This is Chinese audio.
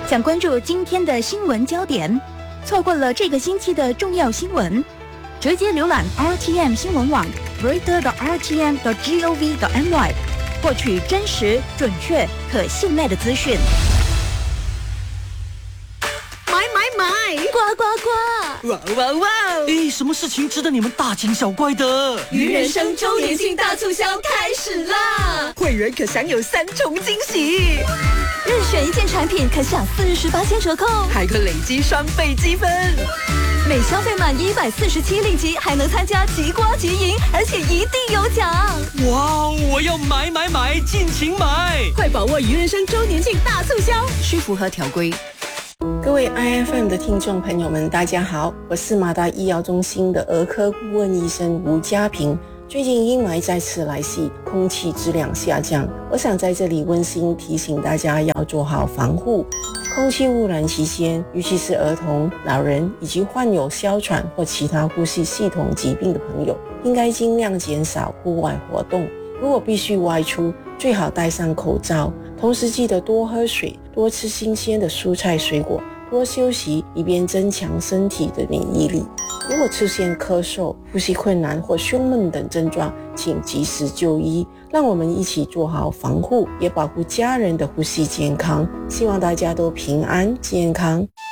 想关注今天的新闻焦点，错过了这个星期的重要新闻，直接浏览 RTM 新闻网 reader.rtm.gov.my， 获取真实、准确、可信赖的资讯。 呱呱呱！ 哇哇哇！ 诶，什么事情值得你们大惊小怪的？ 鱼人生周年庆大促销开始啦！ 会员可享有3重惊喜， 任选一件产品可享48%折扣， 还可累积双倍积分。 每消费满147令吉，还能参加即刮即赢，而且一定有奖！ 哇哦！我要买，尽情买！ 快把握鱼人生周年庆大促销，需符合条规。 各位 IFM 的听众朋友们，大家好，我是马大医疗中心的儿科顾问医生吴家平。最近阴霾再次来袭，空气质量下降，我想在这里温馨提醒大家要做好防护。空气污染期间，尤其是儿童、老人以及患有哮喘或其他呼吸系统疾病的朋友，应该尽量减少户外活动。如果必须外出，最好戴上口罩，同时记得多喝水，多吃新鲜的蔬菜水果，多休息，以便增强身体的免疫力。如果出现咳嗽、呼吸困难或胸闷等症状，请及时就医。让我们一起做好防护，也保护家人的呼吸健康。希望大家都平安健康。